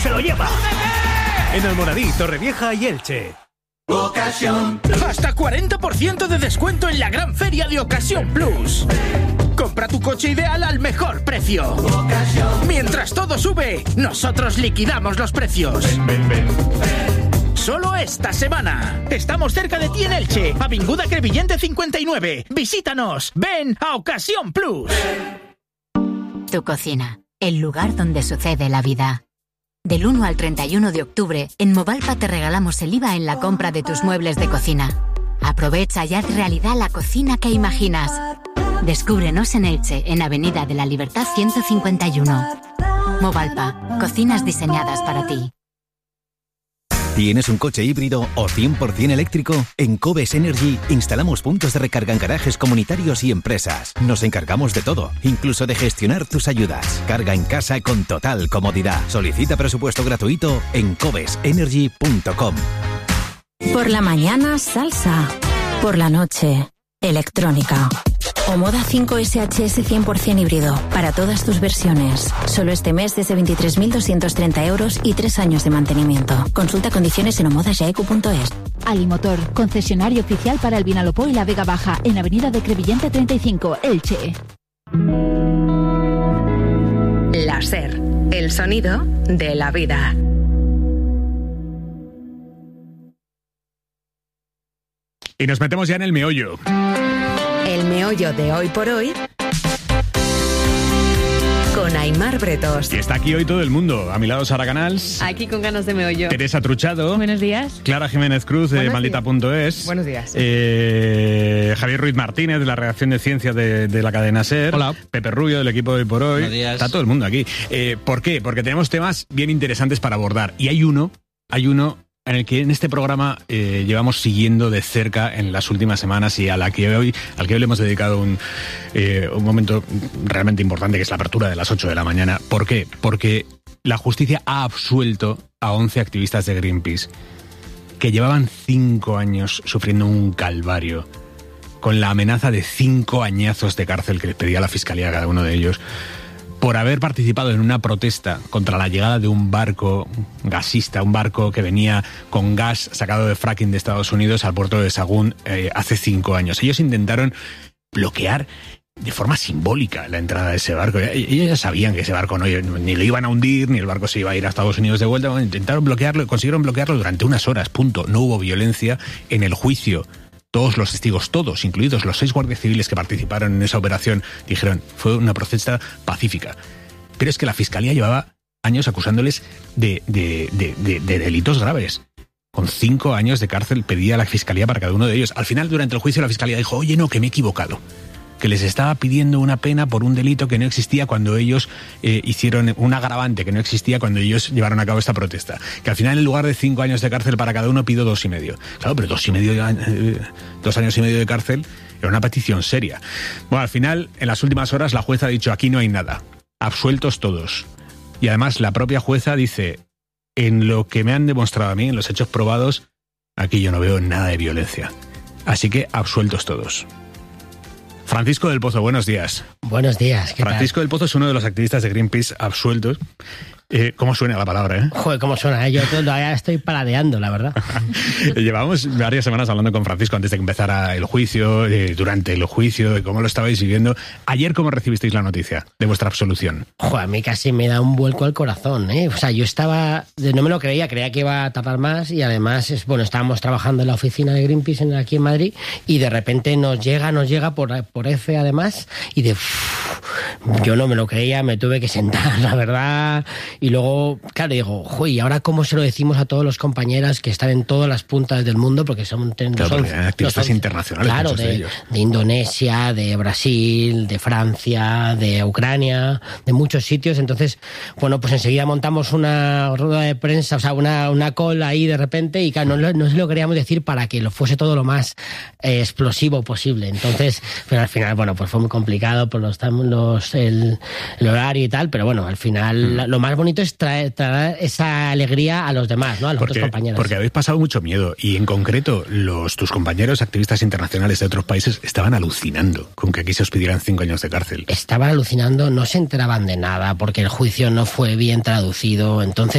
se lo lleva. En Almoradí, Torrevieja y Elche. Ocasión. Hasta 40% de descuento en la gran feria de Ocasión Plus. Compra tu coche ideal al mejor precio. Ocasión. Mientras todo sube, nosotros liquidamos los precios. Ven. Solo esta semana. Estamos cerca de ti en Elche, Avinguda Crevillente 59. Visítanos. Ven a Ocasión Plus. Tu cocina, el lugar donde sucede la vida. Del 1 al 31 de octubre, en Movalpa te regalamos el IVA en la compra de tus muebles de cocina. Aprovecha y haz realidad la cocina que imaginas. Descúbrenos en Elche, en Avenida de la Libertad 151. Movalpa, cocinas diseñadas para ti. ¿Tienes un coche híbrido o 100% eléctrico? En Cobes Energy instalamos puntos de recarga en garajes comunitarios y empresas. Nos encargamos de todo, incluso de gestionar tus ayudas. Carga en casa con total comodidad. Solicita presupuesto gratuito en cobesenergy.com. Por la mañana, salsa. Por la noche, electrónica. Omoda 5 SHS 100% híbrido, para todas tus versiones. Solo este mes desde 23.230 euros y 3 años de mantenimiento. Consulta condiciones en omodajaeco.es. Alimotor, concesionario oficial para el Vinalopó y la Vega Baja, en Avenida de Crevillente 35, Elche. La SER, el sonido de la vida. Y nos metemos ya en el meollo. El meollo de hoy por hoy con Aimar Bretos. Y está aquí hoy todo el mundo. A mi lado Sara Canals. Aquí con ganas de meollo. Teresa Truchado. Buenos días. Clara Jiménez Cruz de Maldita.es. Buenos días. Javier Ruiz Martínez de la redacción de ciencias de la cadena SER. Hola. Pepe Rubio del equipo de Hoy por Hoy. Buenos días. Está todo el mundo aquí. ¿Por qué? Porque tenemos temas bien interesantes para abordar. Y hay uno en el que en este programa llevamos siguiendo de cerca en las últimas semanas y al que hoy le hemos dedicado un momento realmente importante, que es la apertura de las 8 de la mañana. ¿Por qué? Porque la justicia ha absuelto a 11 activistas de Greenpeace que llevaban 5 años sufriendo un calvario con la amenaza de 5 añazos de cárcel que les pedía la fiscalía a cada uno de ellos, por haber participado en una protesta contra la llegada de un barco gasista, un barco que venía con gas sacado de fracking de Estados Unidos al puerto de Sagún hace 5 años. Ellos intentaron bloquear de forma simbólica la entrada de ese barco. Ellos ya sabían que ese barco ni lo iban a hundir, ni el barco se iba a ir a Estados Unidos de vuelta. Bueno, intentaron bloquearlo, consiguieron bloquearlo durante unas horas, punto. No hubo violencia en el juicio. Todos los testigos, todos, incluidos los 6 guardias civiles que participaron en esa operación, dijeron, fue una protesta pacífica. Pero es que la fiscalía llevaba años acusándoles de delitos graves. Con 5 años de cárcel pedía la fiscalía para cada uno de ellos. Al final, durante el juicio, la fiscalía dijo, oye, no, que me he equivocado. Que les estaba pidiendo una pena por un delito que no existía cuando ellos hicieron un agravante que no existía cuando ellos llevaron a cabo esta protesta. Que al final, en lugar de 5 años de cárcel para cada uno, pido 2,5. Claro, pero 2 años y medio de cárcel era una petición seria. Bueno, al final, en las últimas horas, la jueza ha dicho, aquí no hay nada. Absueltos todos. Y además, la propia jueza dice, en lo que me han demostrado a mí, en los hechos probados, aquí yo no veo nada de violencia. Así que, absueltos todos. Francisco del Pozo, buenos días. Buenos días, ¿qué Francisco tal? del Pozo es uno de los activistas de Greenpeace absueltos. ¿Cómo suena la palabra, eh? Joder, cómo suena, yo todavía estoy paladeando, la verdad. Llevamos varias semanas hablando con Francisco antes de que empezara el juicio, durante el juicio, de cómo lo estabais viviendo. Ayer, ¿cómo recibisteis la noticia de vuestra absolución? Joder, a mí casi me da un vuelco al corazón, ¿eh? O sea, yo no me lo creía que iba a tardar más y además, estábamos trabajando en la oficina de Greenpeace aquí en Madrid y de repente nos llega por F además y yo no me lo creía, me tuve que sentar, la verdad. Y luego, claro, digo, joder, ¿y ahora cómo se lo decimos a todos los compañeras que están en todas las puntas del mundo? Porque son activistas internacionales, claro, muchos de ellos. De Indonesia, de Brasil, de Francia, de Ucrania, de muchos sitios. Entonces, bueno, pues enseguida montamos una rueda de prensa, o sea, una call ahí de repente y claro, no se lo queríamos decir para que lo fuese todo lo más explosivo posible. Entonces, pero al final, bueno, pues fue muy complicado por el horario y tal, pero bueno, al final lo más bonito es traer esa alegría a los demás, ¿no? A los otros compañeros. Porque habéis pasado mucho miedo y en concreto tus compañeros activistas internacionales de otros países estaban alucinando con que aquí se os pidieran 5 años de cárcel. Estaban alucinando, no se enteraban de nada porque el juicio no fue bien traducido, entonces